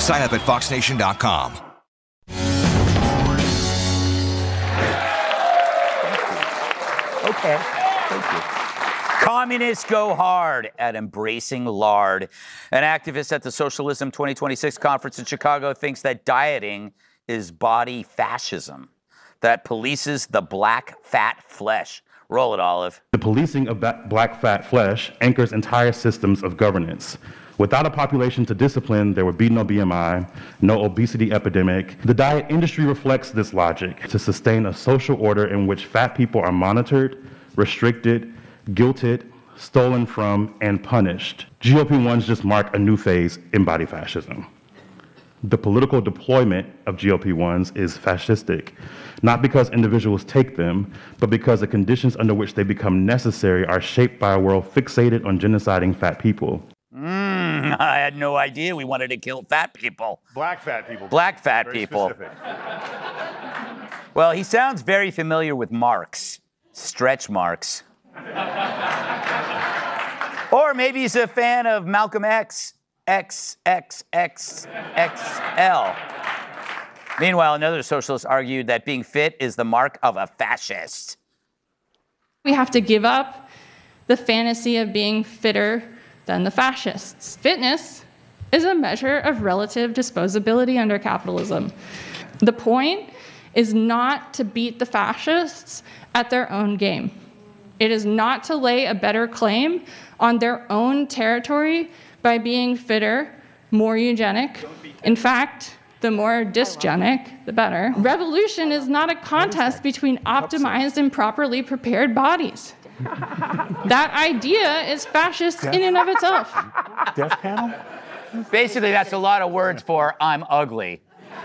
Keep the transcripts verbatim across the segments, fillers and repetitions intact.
Sign up at fox nation dot com. Okay. Thank you. Communists go hard at embracing lard. An activist at the Socialism twenty twenty-six conference in Chicago thinks that dieting is body fascism that polices the black fat flesh. Roll it, Olive. The policing of that black fat flesh anchors entire systems of governance. Without a population to discipline, there would be no B M I, no obesity epidemic. The diet industry reflects this logic to sustain a social order in which fat people are monitored, restricted, guilted, stolen from, and punished. G O P ones just mark a new phase in body fascism. The political deployment of G O P ones is fascistic, not because individuals take them, but because the conditions under which they become necessary are shaped by a world fixated on genociding fat people. Mm, I had no idea we wanted to kill fat people. Black fat people. Black fat Very people. Specific. Well, he sounds very familiar with Marx. Stretch Marx. Or maybe he's a fan of Malcolm X. X X X X L. Meanwhile, another socialist argued that being fit is the mark of a fascist. We have to give up the fantasy of being fitter than the fascists. Fitness is a measure of relative disposability under capitalism. The point is not to beat the fascists at their own game. It is not to lay a better claim on their own territory by being fitter, more eugenic. In fact, the more dysgenic, the better. Revolution is not a contest between optimized and properly prepared bodies. That idea is fascist in and of itself. Death panel? Basically, that's a lot of words for I'm ugly.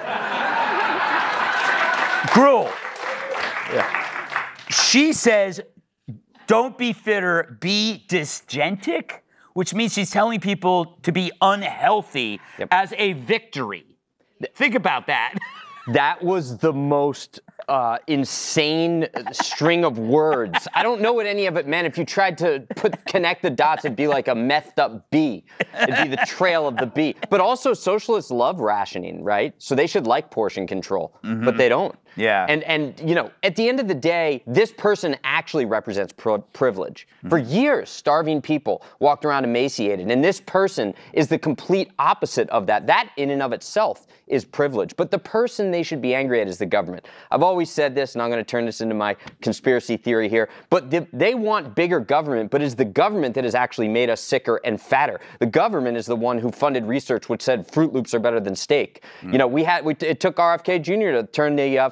Gruel. Yeah. She says, don't be fitter, be dysgenic, which means she's telling people to be unhealthy yep. as a victory. Think about that. That was the most uh, insane string of words. I don't know what any of it meant. If you tried to put connect the dots, it'd be like a methed up bee. It'd be the trail of the bee. But also, socialists love rationing, right? So they should like portion control, mm-hmm. but they don't. Yeah. And, and you know, at the end of the day, this person actually represents pro- privilege. Mm-hmm. For years, starving people walked around emaciated, and this person is the complete opposite of that. That, in and of itself, is privilege. But the person they should be angry at is the government. I've always said this, and I'm going to turn this into my conspiracy theory here, but the, they want bigger government, but it's the government that has actually made us sicker and fatter. The government is the one who funded research which said Fruit Loops are better than steak. Mm. You know, we had we, it took R F K Junior to turn the uh,